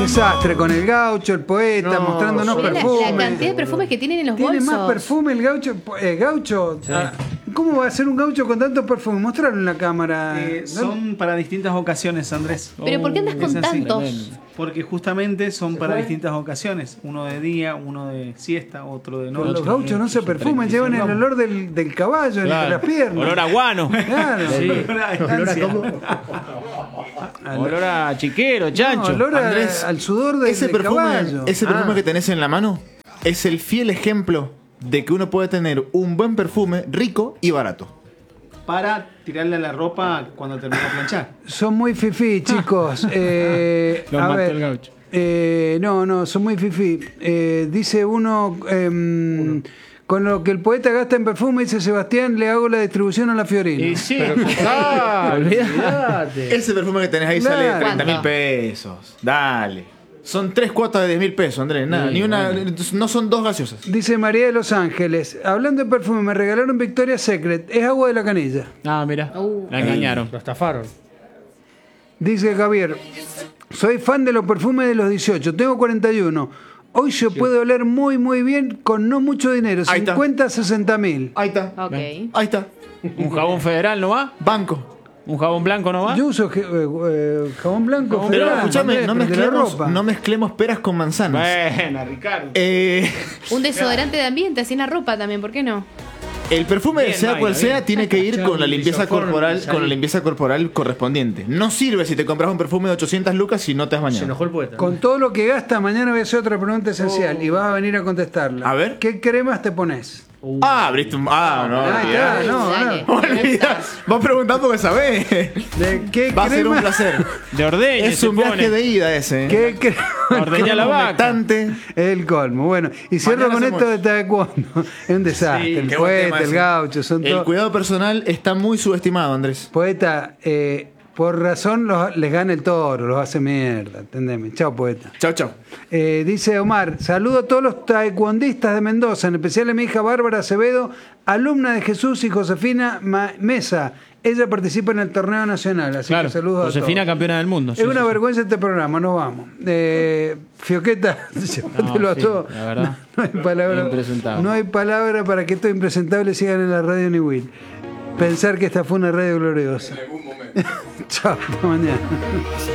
desastre con el gaucho, el poeta, mostrándonos Mirá perfumes. la cantidad de perfumes que tienen en los Tiene bolsos. más perfume el gaucho. Gaucho, ¿cómo va a ser un gaucho con tantos perfumes? Mostrarlo en la cámara. Son para distintas ocasiones, Andrés. Pero ¿por qué andas con Es así. tantos? Porque justamente son para distintas ocasiones. Uno de día, uno de siesta, otro de Pero noche. los gauchos no se perfuman, llevan el olor del caballo entre las piernas. Olor a guano. Claro. Olor a estancia. Olor a chiquero, chancho. No, olor Andrés, al sudor del caballo. Ese perfume que tenés en la mano es el fiel ejemplo de que uno puede tener un buen perfume rico y barato. Para tirarle a la ropa cuando termina de planchar. Son muy fifí, chicos. Lo A mató ver, el gaucho. no, son muy fifí. Dice uno, con lo que el poeta gasta en perfume, dice Sebastián, le hago la distribución a la Fiorina. Y sí. Olvídate. Ese perfume que tenés ahí Claro. sale 30.000 ¿Cuánto? pesos. Dale. Son 3 cuotas de 10.000 pesos, Andrés. Nada, Sí, ni una, no son 2 gaseosas. Dice María de Los Ángeles, hablando de perfume, me regalaron Victoria's Secret, es agua de la canilla. Ah, mira. La engañaron. Lo estafaron. Dice Javier, soy fan de los perfumes de los 18, tengo 41. Hoy se puede oler muy muy bien con no mucho dinero, Ahí está. 50, 60 mil. Ahí está. Ok. Ahí está. ¿Un jabón federal no va? Banco. ¿Un jabón blanco no va? Yo uso jabón blanco. Pero federal, escúchame, Andrés, no pero de la mezclemos, ropa. no mezclemos peras con manzanas. Buena, Ricardo. Un desodorante de ambiente, así en la ropa también, ¿por qué no? El perfume, Bien, sea Mayra, cual sea, bien. tiene que ir con la limpieza Lisoform, corporal, salí. con la limpieza corporal correspondiente. No sirve si te compras un perfume de 800 lucas si no te has Se bañado. enojó el poeta. Con todo lo que gasta, mañana voy a hacer otra pregunta esencial y vas a venir a contestarla. A ver. ¿Qué cremas te pones? Abriste un. No, Ah, olvidá. está, no, Dale. no. Olvidá. Vos preguntando que sabés. ¿De qué Va a ser un crema? placer. De ordeño Es se un viaje pone. de ida ese. ¿Qué crema? Ordeña la vaca. Humectante. El colmo. Bueno, y cierro Mañana con hacemos- esto de taekwondo. Es un desastre. Sí, el qué buen tema poeta, el ese. gaucho, son El todos. cuidado personal está muy subestimado, Andrés. Poeta, por razón les gana el toro, los hace mierda. Entendeme. Chao, poeta. Chau, chau. Dice Omar, saludo a todos los taekwondistas de Mendoza, en especial a mi hija Bárbara Acevedo, alumna de Jesús y Josefina Mesa. Ella participa en el torneo nacional, así Claro. que saludos Josefina, a todos. campeona del mundo. Es una vergüenza este programa, nos vamos. Fioqueta, llévatelo a sí, todo. la verdad. No hay palabra. Impresentable. No hay palabra para que estos impresentables sigan en la radio ni Will. Pensar que esta fue una radio gloriosa. En algún momento. Chao, hasta mañana.